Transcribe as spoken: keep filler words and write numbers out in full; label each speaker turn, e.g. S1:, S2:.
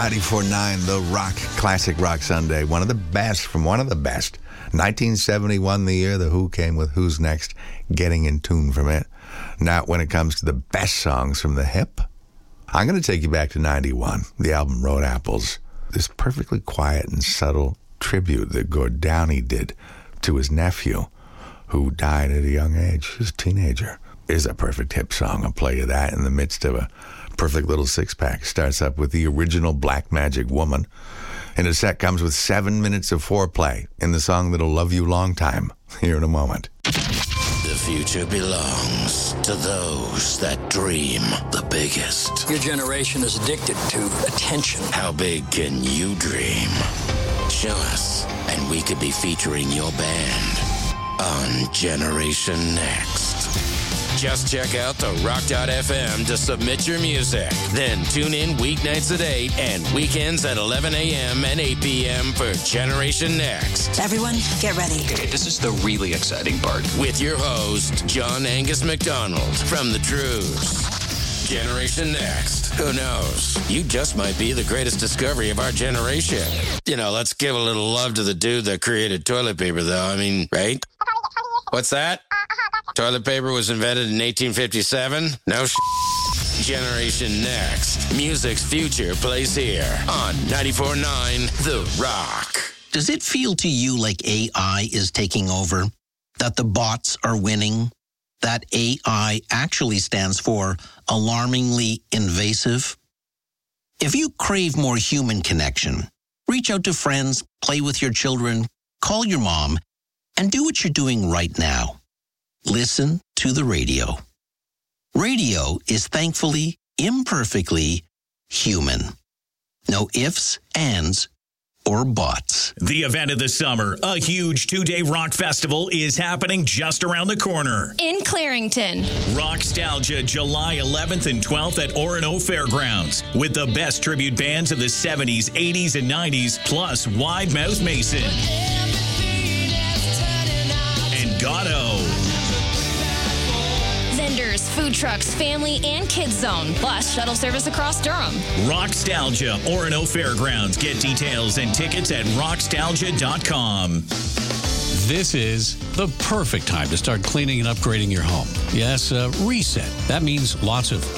S1: ninety-four point nine, The Rock, Classic Rock Sunday. One of the best from one of the best. nineteen seventy-one, the year The Who came with Who's Next, Getting in Tune from it. Now, when it comes to the best songs from the hip, I'm going to take you back to ninety-one, the album Road Apples. This perfectly quiet and subtle tribute that Gord Downie did to his nephew, who died at a young age. He was a teenager. Is a perfect hip song. I'll play you that in the midst of a perfect little six-pack. Starts up with the original Black Magic Woman. And the set comes with seven minutes of foreplay in the song that'll love you long time. Here in a moment.
S2: The future belongs to those that dream the biggest.
S3: Your generation is addicted to attention.
S2: How big can you dream? Show us, and we could be featuring your band on Generation Next. Just check out the rock dot f m to submit your music. Then tune in weeknights at eight and weekends at eleven a.m. and eight p.m. for Generation Next.
S4: Everyone, get ready.
S5: Okay, this is the really exciting part.
S2: With your host, John Angus McDonald from The Truths. Generation Next. Who knows? You just might be the greatest discovery of our generation. You know, let's give a little love to the dude that created toilet paper, though. I mean, right? What's that? Toilet paper was invented in eighteen fifty-seven? No sh**. Generation Next. Music's future plays here on ninety-four point nine The Rock.
S6: Does it feel to you like A I is taking over? That the bots are winning? That A I actually stands for alarmingly invasive? If you crave more human connection, reach out to friends, play with your children, call your mom, and do what you're doing right now. Listen to the radio. Radio is thankfully, imperfectly human. No ifs, ands, or buts.
S7: The event of the summer, a huge two-day rock festival, is happening just around the corner.
S8: In Clarington.
S7: Rockstalgia, July eleventh and twelfth at Orono Fairgrounds. With the best tribute bands of the seventies, eighties, and nineties, plus Wide Mouth Mason. And Gatto.
S8: Vendors, food trucks, family, and kids zone, plus shuttle service across Durham.
S7: Rockstalgia, Orono Fairgrounds. Get details and tickets at rockstalgia dot com.
S9: This is the perfect time to start cleaning and upgrading your home. Yes, uh, reset. That means lots of